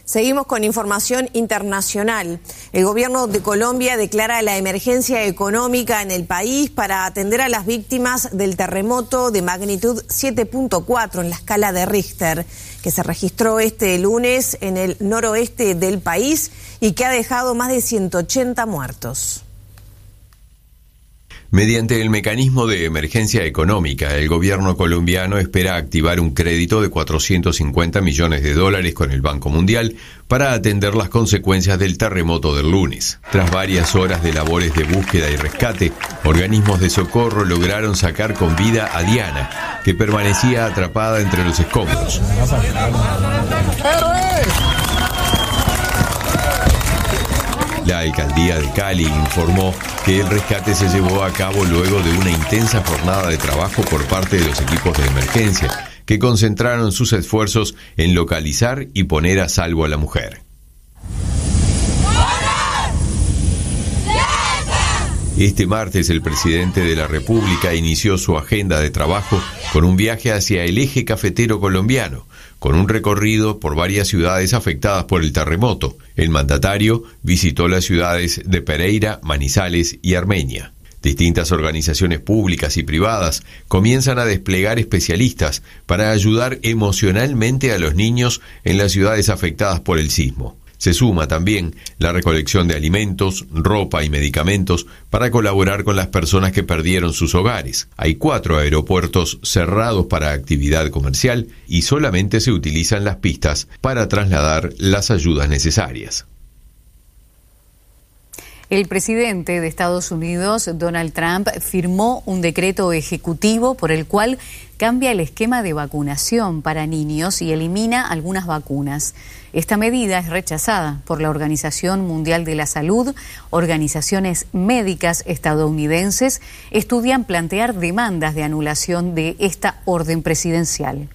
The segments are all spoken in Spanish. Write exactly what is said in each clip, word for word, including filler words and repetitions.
Seguimos con información internacional. El gobierno de Colombia declara la emergencia económica en el país para atender a las víctimas del terremoto de magnitud siete punto cuatro en la escala de Richter, que se registró este lunes en el noroeste del país y que ha dejado más de ciento ochenta muertos. Mediante el mecanismo de emergencia económica, el gobierno colombiano espera activar un crédito de cuatrocientos cincuenta millones de dólares con el Banco Mundial para atender las consecuencias del terremoto del lunes. Tras varias horas de labores de búsqueda y rescate, organismos de socorro lograron sacar con vida a Diana, que permanecía atrapada entre los escombros. La alcaldía de Cali informó que el rescate se llevó a cabo luego de una intensa jornada de trabajo por parte de los equipos de emergencia, que concentraron sus esfuerzos en localizar y poner a salvo a la mujer. Este martes el presidente de la República inició su agenda de trabajo con un viaje hacia el eje cafetero colombiano, con un recorrido por varias ciudades afectadas por el terremoto. El mandatario visitó las ciudades de Pereira, Manizales y Armenia. Distintas organizaciones públicas y privadas comienzan a desplegar especialistas para ayudar emocionalmente a los niños en las ciudades afectadas por el sismo. Se suma también la recolección de alimentos, ropa y medicamentos para colaborar con las personas que perdieron sus hogares. Hay cuatro aeropuertos cerrados para actividad comercial y solamente se utilizan las pistas para trasladar las ayudas necesarias. El presidente de Estados Unidos, Donald Trump, firmó un decreto ejecutivo por el cual cambia el esquema de vacunación para niños y elimina algunas vacunas. Esta medida es rechazada por la Organización Mundial de la Salud. Organizaciones médicas estadounidenses estudian plantear demandas de anulación de esta orden presidencial.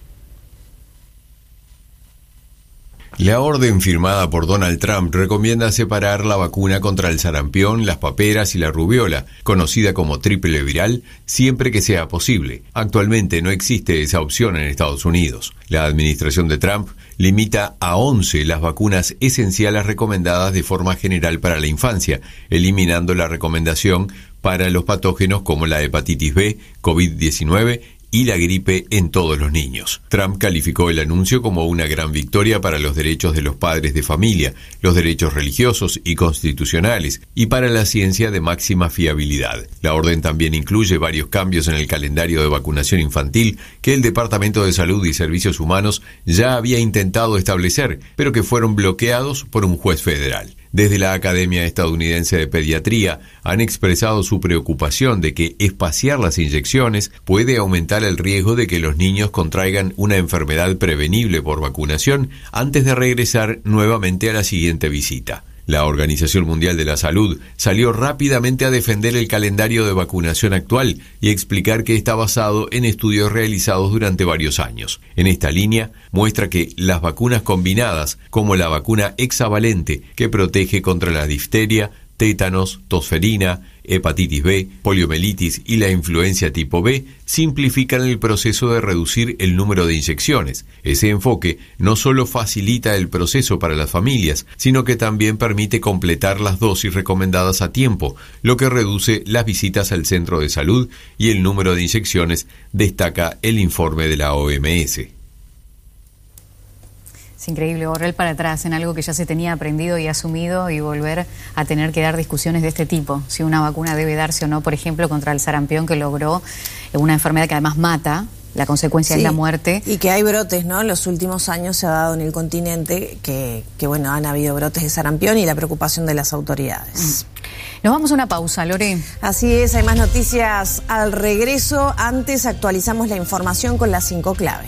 La orden firmada por Donald Trump recomienda separar la vacuna contra el sarampión, las paperas y la rubiola, conocida como triple viral, siempre que sea posible. Actualmente no existe esa opción en Estados Unidos. La administración de Trump limita a once las vacunas esenciales recomendadas de forma general para la infancia, eliminando la recomendación para los patógenos como la hepatitis B, COVID diecinueve y la gripe en todos los niños. Trump calificó el anuncio como una gran victoria para los derechos de los padres de familia, los derechos religiosos y constitucionales, y para la ciencia de máxima fiabilidad. La orden también incluye varios cambios en el calendario de vacunación infantil que el Departamento de Salud y Servicios Humanos ya había intentado establecer, pero que fueron bloqueados por un juez federal. Desde la Academia Estadounidense de Pediatría han expresado su preocupación de que espaciar las inyecciones puede aumentar el riesgo de que los niños contraigan una enfermedad prevenible por vacunación antes de regresar nuevamente a la siguiente visita. La Organización Mundial de la Salud salió rápidamente a defender el calendario de vacunación actual y explicar que está basado en estudios realizados durante varios años. En esta línea, muestra que las vacunas combinadas, como la vacuna hexavalente, que protege contra la difteria, tétanos, tosferina, hepatitis B, poliomielitis y la influencia tipo B, simplifican el proceso de reducir el número de inyecciones. Ese enfoque no solo facilita el proceso para las familias, sino que también permite completar las dosis recomendadas a tiempo, lo que reduce las visitas al centro de salud y el número de inyecciones, destaca el informe de la O M S. Es increíble volver para atrás en algo que ya se tenía aprendido y asumido y volver a tener que dar discusiones de este tipo. Si una vacuna debe darse o no, por ejemplo, contra el sarampión, que logró una enfermedad que además mata. La consecuencia sí, es la muerte. Y que hay brotes, ¿no? En los últimos años se ha dado en el continente que, que, bueno, han habido brotes de sarampión y la preocupación de las autoridades. Nos vamos a una pausa, Lore. Así es, hay más noticias al regreso. Antes actualizamos la información con las cinco clave.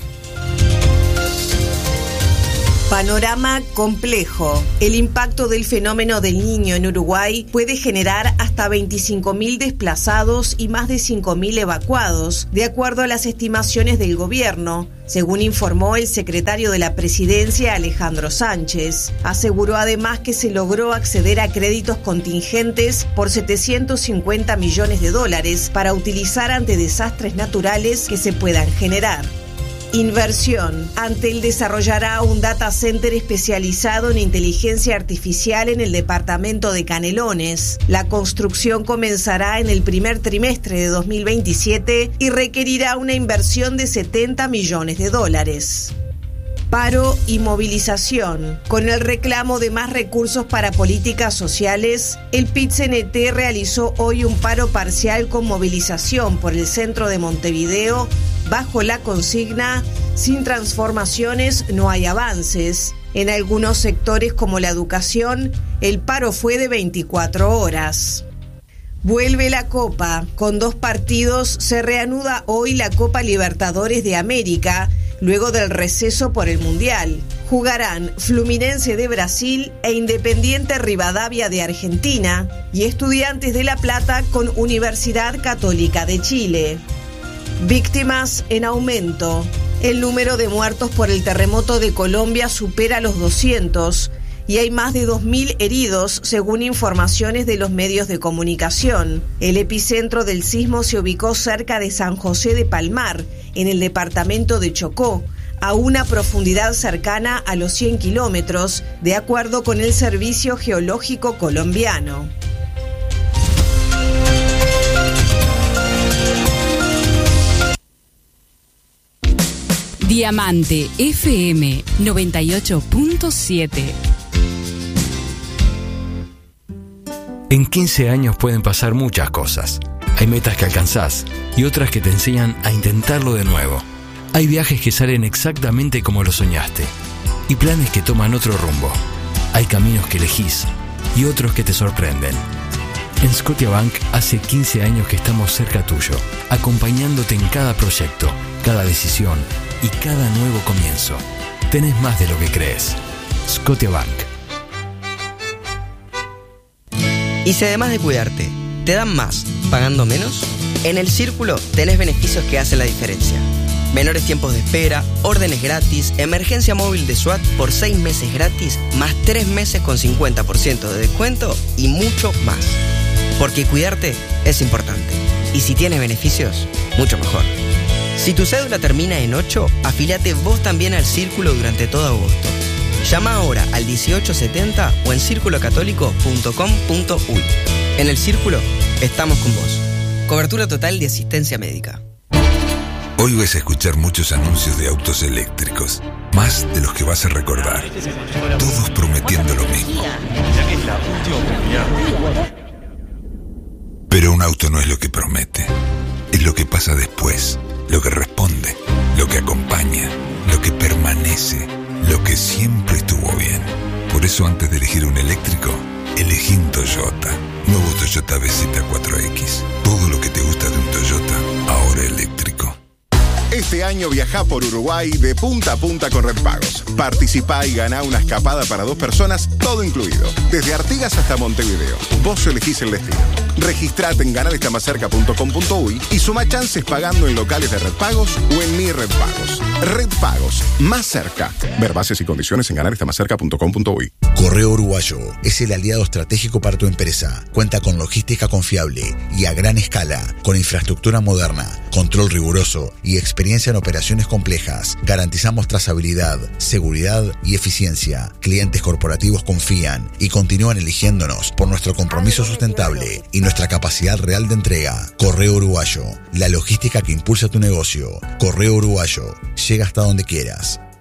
Panorama complejo. El impacto del fenómeno del Niño en Uruguay puede generar hasta veinticinco mil desplazados y más de cinco mil evacuados, de acuerdo a las estimaciones del gobierno, según informó el secretario de la Presidencia, Alejandro Sánchez. Aseguró además que se logró acceder a créditos contingentes por setecientos cincuenta millones de dólares para utilizar ante desastres naturales que se puedan generar. Inversión. Antel desarrollará un data center especializado en inteligencia artificial en el departamento de Canelones. La construcción comenzará en el primer trimestre de dos mil veintisiete y requerirá una inversión de setenta millones de dólares. Paro y movilización. Con el reclamo de más recursos para políticas sociales, el P I T C N T realizó hoy un paro parcial con movilización por el centro de Montevideo bajo la consigna "Sin transformaciones no hay avances". En algunos sectores como la educación, el paro fue de veinticuatro horas. Vuelve la Copa. Con dos partidos se reanuda hoy la Copa Libertadores de América, luego del receso por el Mundial. Jugarán Fluminense de Brasil e Independiente Rivadavia de Argentina y Estudiantes de La Plata con Universidad Católica de Chile. Víctimas en aumento. El número de muertos por el terremoto de Colombia supera los doscientos y hay más de dos mil heridos, según informaciones de los medios de comunicación. El epicentro del sismo se ubicó cerca de San José de Palmar, en el departamento de Chocó, a una profundidad cercana a los cien kilómetros, de acuerdo con el Servicio Geológico Colombiano. Diamante F M noventa y ocho punto siete. En quince años pueden pasar muchas cosas. Hay metas que alcanzás y otras que te enseñan a intentarlo de nuevo. Hay viajes que salen exactamente como lo soñaste y planes que toman otro rumbo. Hay caminos que elegís y otros que te sorprenden. En Scotiabank hace quince años que estamos cerca tuyo, acompañándote en cada proyecto, cada decisión y cada nuevo comienzo. Tenés más de lo que crees. Scotiabank. Y si además de cuidarte, te dan más, pagando menos, en El Círculo tenés beneficios que hacen la diferencia. Menores tiempos de espera, órdenes gratis, emergencia móvil de SWAT por seis meses gratis, más tres meses con cincuenta por ciento de descuento y mucho más. Porque cuidarte es importante. Y si tienes beneficios, mucho mejor. Si tu cédula termina en ocho, afíliate vos también al Círculo durante todo agosto. Llama ahora al dieciocho setenta o en círculo católico punto com punto uy. En El Círculo estamos con vos. Cobertura total de asistencia médica. Hoy vas a escuchar muchos anuncios de autos eléctricos, más de los que vas a recordar. Todos prometiendo lo mismo. Pero un auto no es lo que promete, es lo que pasa después, lo que responde, lo que acompaña, lo que permanece, lo que siempre estuvo bien. Por eso antes de elegir un eléctrico, elegí un Toyota. Nuevo Toyota B Z cuatro X. Todo lo que te gusta de un Toyota, ahora eléctrico. Este año viajá por Uruguay de punta a punta con Red Pagos. Participá y ganá una escapada para dos personas, todo incluido. Desde Artigas hasta Montevideo. Vos elegís el destino. Registrate en ganar está más cerca punto com punto uy y suma chances pagando en locales de Red Pagos o en Mi Red Pagos. Red Pagos, más cerca. Ver bases y condiciones en ganar está más cerca punto com punto uy. Correo Uruguayo es el aliado estratégico para tu empresa. Cuenta con logística confiable y a gran escala, con infraestructura moderna, control riguroso y experiencia en operaciones complejas. Garantizamos trazabilidad, seguridad y eficiencia. Clientes corporativos confían y continúan eligiéndonos por nuestro compromiso sustentable y nuestra capacidad real de entrega. Correo Uruguayo, la logística que impulsa tu negocio. Correo Uruguayo, llega hasta donde quieras.